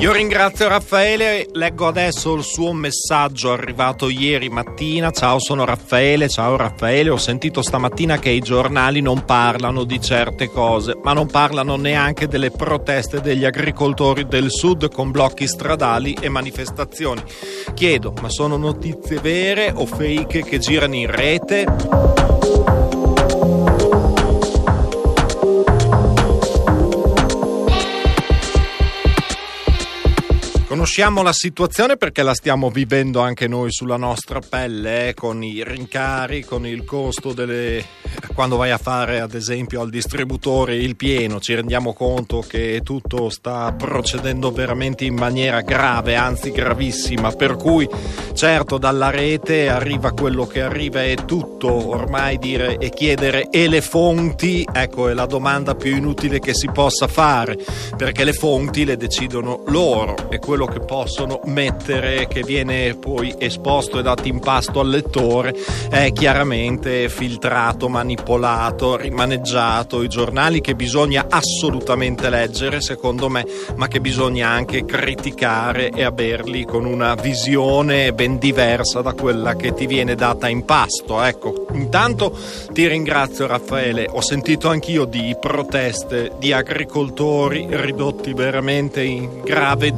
Io ringrazio Raffaele, leggo adesso il suo messaggio arrivato ieri mattina. Ciao, sono Raffaele. Ciao Raffaele, ho sentito stamattina che i giornali non parlano di certe cose, ma non parlano neanche delle proteste degli agricoltori del sud con blocchi stradali e manifestazioni. Chiedo, ma sono notizie vere o fake che girano in rete? Conosciamo la situazione perché la stiamo vivendo anche noi sulla nostra pelle, con i rincari, con il costo quando vai a fare ad esempio al distributore il pieno, ci rendiamo conto che tutto sta procedendo veramente in maniera grave, anzi gravissima, per cui certo dalla rete arriva quello che arriva e tutto, ormai dire e chiedere e le fonti, ecco, è la domanda più inutile che si possa fare, perché le fonti le decidono loro e quello che possono mettere, che viene poi esposto e dato in pasto al lettore, è chiaramente filtrato, manipolato, rimaneggiato. I giornali che bisogna assolutamente leggere, secondo me, ma che bisogna anche criticare e averli con una visione ben diversa da quella che ti viene data in pasto. Ecco, intanto ti ringrazio Raffaele, ho sentito anch'io di proteste di agricoltori ridotti veramente in grave